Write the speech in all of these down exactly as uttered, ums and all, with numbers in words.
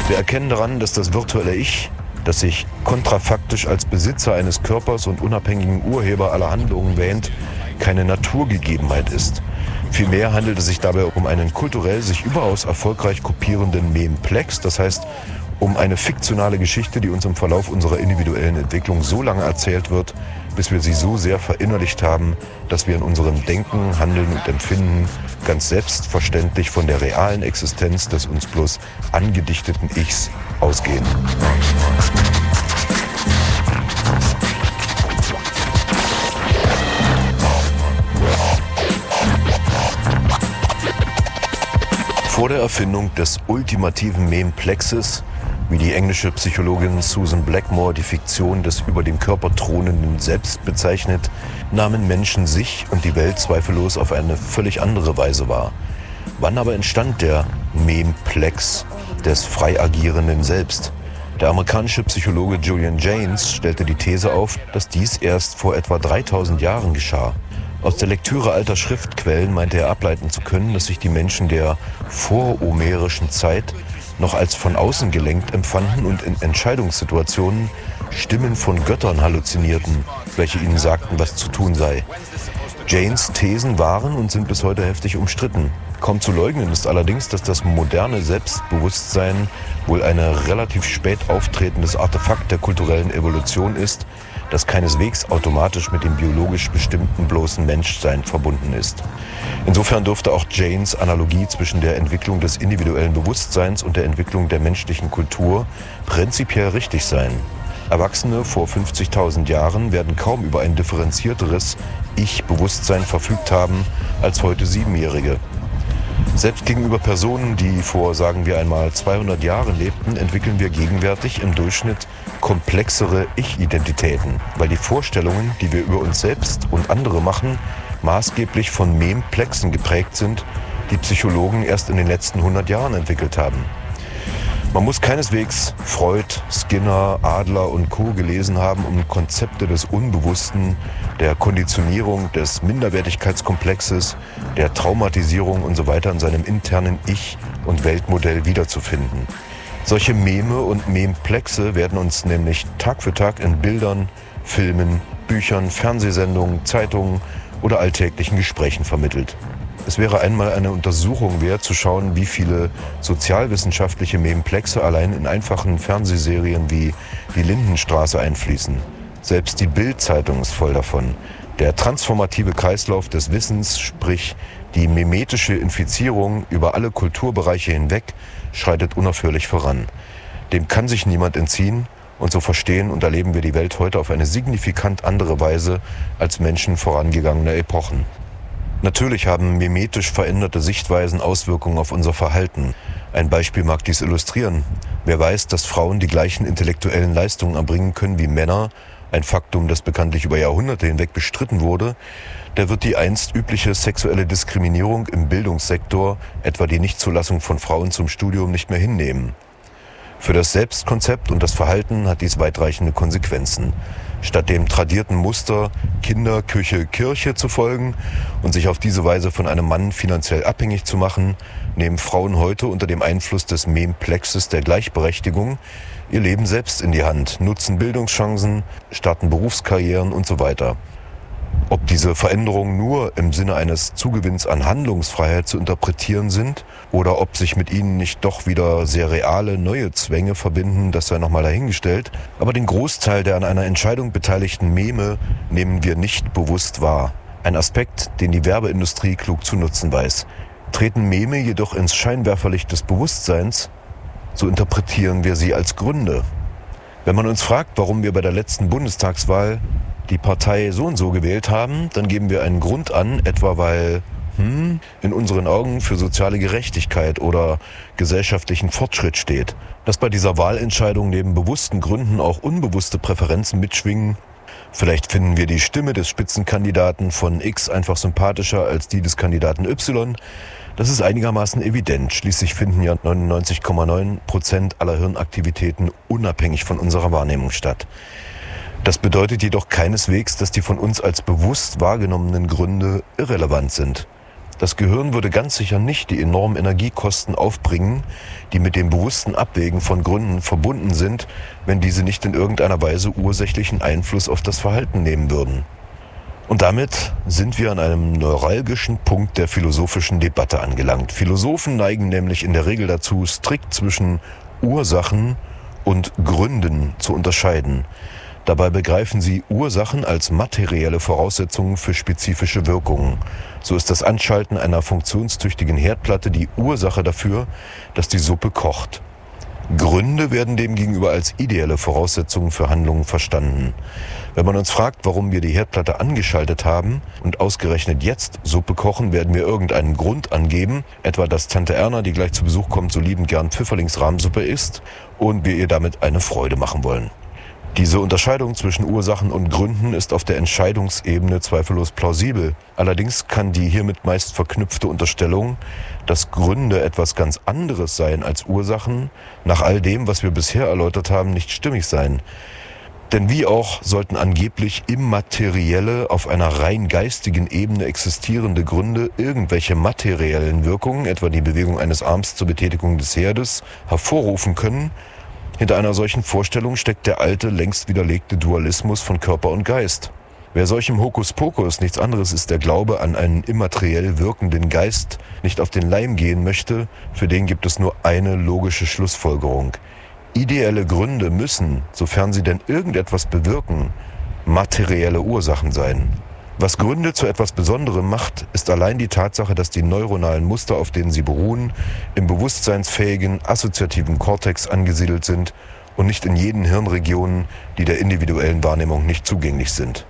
Wir erkennen daran, dass das virtuelle Ich, das sich kontrafaktisch als Besitzer eines Körpers und unabhängigen Urheber aller Handlungen wähnt, keine Naturgegebenheit ist. Vielmehr handelt es sich dabei um einen kulturell sich überaus erfolgreich kopierenden Memplex, das heißt um eine fiktionale Geschichte, die uns im Verlauf unserer individuellen Entwicklung so lange erzählt wird, bis wir sie so sehr verinnerlicht haben, dass wir in unserem Denken, Handeln und Empfinden ganz selbstverständlich von der realen Existenz des uns bloß angedichteten Ichs ausgehen. Vor der Erfindung des ultimativen Memplexes, wie die englische Psychologin Susan Blackmore die Fiktion des über dem Körper thronenden Selbst bezeichnet, nahmen Menschen sich und die Welt zweifellos auf eine völlig andere Weise wahr. Wann aber entstand der Memplex des frei agierenden Selbst? Der amerikanische Psychologe Julian Jaynes stellte die These auf, dass dies erst vor etwa dreitausend Jahren geschah. Aus der Lektüre alter Schriftquellen meinte er ableiten zu können, dass sich die Menschen der vorhomerischen Zeit noch als von außen gelenkt empfanden und in Entscheidungssituationen Stimmen von Göttern halluzinierten, welche ihnen sagten, was zu tun sei. Jaynes Thesen waren und sind bis heute heftig umstritten. Kaum zu leugnen ist allerdings, dass das moderne Selbstbewusstsein wohl ein relativ spät auftretendes Artefakt der kulturellen Evolution ist, das keineswegs automatisch mit dem biologisch bestimmten bloßen Menschsein verbunden ist. Insofern dürfte auch Jaynes Analogie zwischen der Entwicklung des individuellen Bewusstseins und der Entwicklung der menschlichen Kultur prinzipiell richtig sein. Erwachsene vor fünfzigtausend Jahren werden kaum über ein differenzierteres Ich-Bewusstsein verfügt haben als heute Siebenjährige. Selbst gegenüber Personen, die vor, sagen wir einmal, zweihundert Jahren lebten, entwickeln wir gegenwärtig im Durchschnitt komplexere Ich-Identitäten, weil die Vorstellungen, die wir über uns selbst und andere machen, maßgeblich von Memplexen geprägt sind, die Psychologen erst in den letzten hundert Jahren entwickelt haben. Man muss keineswegs Freud, Skinner, Adler und Co. gelesen haben, um Konzepte des Unbewussten, der Konditionierung, des Minderwertigkeitskomplexes, der Traumatisierung und so weiter in seinem internen Ich- und Weltmodell wiederzufinden. Solche Meme und Memplexe werden uns nämlich Tag für Tag in Bildern, Filmen, Büchern, Fernsehsendungen, Zeitungen oder alltäglichen Gesprächen vermittelt. Es wäre einmal eine Untersuchung wert, zu schauen, wie viele sozialwissenschaftliche Memplexe allein in einfachen Fernsehserien wie Die Lindenstraße einfließen. Selbst die Bild-Zeitung ist voll davon. Der transformative Kreislauf des Wissens, sprich die memetische Infizierung über alle Kulturbereiche hinweg, schreitet unaufhörlich voran. Dem kann sich niemand entziehen und so verstehen und erleben wir die Welt heute auf eine signifikant andere Weise als Menschen vorangegangener Epochen. Natürlich haben mimetisch veränderte Sichtweisen Auswirkungen auf unser Verhalten. Ein Beispiel mag dies illustrieren. Wer weiß, dass Frauen die gleichen intellektuellen Leistungen erbringen können wie Männer, ein Faktum, das bekanntlich über Jahrhunderte hinweg bestritten wurde, der wird die einst übliche sexuelle Diskriminierung im Bildungssektor, etwa die Nichtzulassung von Frauen zum Studium, nicht mehr hinnehmen. Für das Selbstkonzept und das Verhalten hat dies weitreichende Konsequenzen. Statt dem tradierten Muster Kinder, Küche, Kirche zu folgen und sich auf diese Weise von einem Mann finanziell abhängig zu machen, nehmen Frauen heute unter dem Einfluss des Memplexes der Gleichberechtigung ihr Leben selbst in die Hand, nutzen Bildungschancen, starten Berufskarrieren und so weiter. Ob diese Veränderungen nur im Sinne eines Zugewinns an Handlungsfreiheit zu interpretieren sind oder ob sich mit ihnen nicht doch wieder sehr reale neue Zwänge verbinden, das sei nochmal dahingestellt. Aber den Großteil der an einer Entscheidung beteiligten Meme nehmen wir nicht bewusst wahr. Ein Aspekt, den die Werbeindustrie klug zu nutzen weiß. Treten Meme jedoch ins Scheinwerferlicht des Bewusstseins, so interpretieren wir sie als Gründe. Wenn man uns fragt, warum wir bei der letzten Bundestagswahl die Partei so und so gewählt haben, dann geben wir einen Grund an, etwa weil hm, in unseren Augen für soziale Gerechtigkeit oder gesellschaftlichen Fortschritt steht. Dass bei dieser Wahlentscheidung neben bewussten Gründen auch unbewusste Präferenzen mitschwingen. Vielleicht finden wir die Stimme des Spitzenkandidaten von X einfach sympathischer als die des Kandidaten Y. Das ist einigermaßen evident. Schließlich finden ja neunundneunzig Komma neun Prozent aller Hirnaktivitäten unabhängig von unserer Wahrnehmung statt. Das bedeutet jedoch keineswegs, dass die von uns als bewusst wahrgenommenen Gründe irrelevant sind. Das Gehirn würde ganz sicher nicht die enormen Energiekosten aufbringen, die mit dem bewussten Abwägen von Gründen verbunden sind, wenn diese nicht in irgendeiner Weise ursächlichen Einfluss auf das Verhalten nehmen würden. Und damit sind wir an einem neuralgischen Punkt der philosophischen Debatte angelangt. Philosophen neigen nämlich in der Regel dazu, strikt zwischen Ursachen und Gründen zu unterscheiden. Dabei begreifen sie Ursachen als materielle Voraussetzungen für spezifische Wirkungen. So ist das Anschalten einer funktionstüchtigen Herdplatte die Ursache dafür, dass die Suppe kocht. Gründe werden demgegenüber als ideelle Voraussetzungen für Handlungen verstanden. Wenn man uns fragt, warum wir die Herdplatte angeschaltet haben und ausgerechnet jetzt Suppe kochen, werden wir irgendeinen Grund angeben, etwa dass Tante Erna, die gleich zu Besuch kommt, so liebend gern Pfifferlingsrahmsuppe isst und wir ihr damit eine Freude machen wollen. Diese Unterscheidung zwischen Ursachen und Gründen ist auf der Entscheidungsebene zweifellos plausibel. Allerdings kann die hiermit meist verknüpfte Unterstellung, dass Gründe etwas ganz anderes seien als Ursachen, nach all dem, was wir bisher erläutert haben, nicht stimmig sein. Denn wie auch sollten angeblich immaterielle, auf einer rein geistigen Ebene existierende Gründe irgendwelche materiellen Wirkungen, etwa die Bewegung eines Arms zur Betätigung des Herdes, hervorrufen können. Hinter einer solchen Vorstellung steckt der alte, längst widerlegte Dualismus von Körper und Geist. Wer solchem Hokuspokus, nichts anderes ist der Glaube an einen immateriell wirkenden Geist, nicht auf den Leim gehen möchte, für den gibt es nur eine logische Schlussfolgerung. Ideelle Gründe müssen, sofern sie denn irgendetwas bewirken, materielle Ursachen sein. Was Gründe zu etwas Besonderem macht, ist allein die Tatsache, dass die neuronalen Muster, auf denen sie beruhen, im bewusstseinsfähigen, assoziativen Kortex angesiedelt sind und nicht in jenen Hirnregionen, die der individuellen Wahrnehmung nicht zugänglich sind.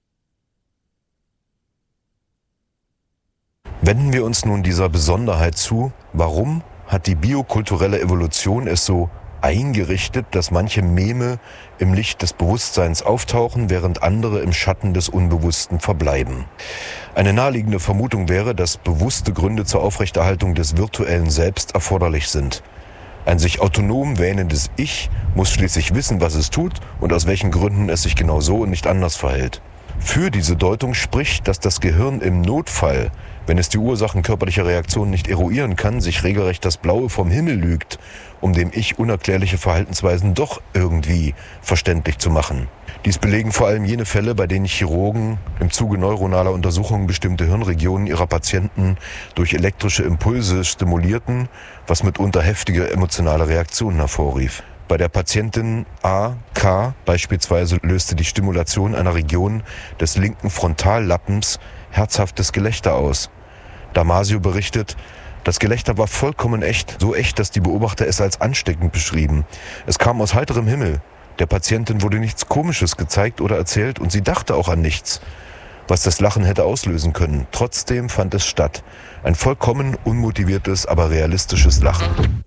Wenden wir uns nun dieser Besonderheit zu, warum hat die biokulturelle Evolution es so eingerichtet, dass manche Meme im Licht des Bewusstseins auftauchen, während andere im Schatten des Unbewussten verbleiben. Eine naheliegende Vermutung wäre, dass bewusste Gründe zur Aufrechterhaltung des virtuellen Selbst erforderlich sind. Ein sich autonom wähnendes Ich muss schließlich wissen, was es tut und aus welchen Gründen es sich genau so und nicht anders verhält. Für diese Deutung spricht, dass das Gehirn im Notfall, wenn es die Ursachen körperlicher Reaktionen nicht eruieren kann, sich regelrecht das Blaue vom Himmel lügt, um dem Ich unerklärliche Verhaltensweisen doch irgendwie verständlich zu machen. Dies belegen vor allem jene Fälle, bei denen Chirurgen im Zuge neuronaler Untersuchungen bestimmte Hirnregionen ihrer Patienten durch elektrische Impulse stimulierten, was mitunter heftige emotionale Reaktionen hervorrief. Bei der Patientin A K beispielsweise löste die Stimulation einer Region des linken Frontallappens herzhaftes Gelächter aus. Damasio berichtet, das Gelächter war vollkommen echt, so echt, dass die Beobachter es als ansteckend beschrieben. Es kam aus heiterem Himmel. Der Patientin wurde nichts Komisches gezeigt oder erzählt und sie dachte auch an nichts, was das Lachen hätte auslösen können. Trotzdem fand es statt. Ein vollkommen unmotiviertes, aber realistisches Lachen.